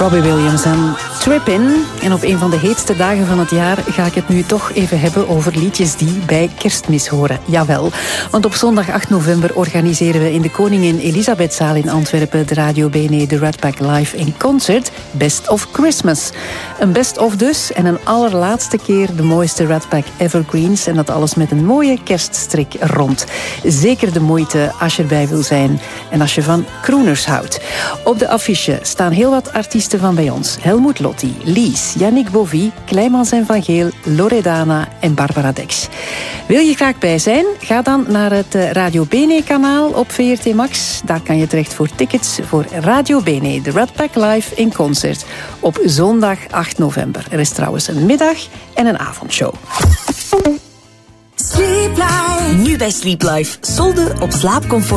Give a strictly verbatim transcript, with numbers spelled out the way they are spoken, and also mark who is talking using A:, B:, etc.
A: Robbie Williams en Trippin'. En op een van de heetste dagen van het jaar ga ik het nu toch even hebben over liedjes die bij Kerstmis horen. Jawel, want op zondag acht november organiseren we in de Koningin Elisabethzaal in Antwerpen de Radio B N E de Rat Pack Live in concert Best of Christmas. Een best of dus en een allerlaatste keer de mooiste Rat Pack evergreens en dat alles met een mooie kerststrik rond. Zeker de moeite als je erbij wil zijn en als je van crooners houdt. Op de affiche staan heel wat artiesten van bij ons. Helmoet Lotti, Lies, Yannick Bovie, Kleimans en Van Geel, Loredana en Barbara Dex. Wil je graag bij zijn? Ga dan naar het Radio B N E-kanaal op V R T Max. Daar kan je terecht voor tickets voor Radio B N E, de Rat Pack Live in concert op zondag acht november. Er is trouwens een middag- en een avondshow.
B: Sleep Life. Nu bij Sleep Life. Solden op slaapcomfort.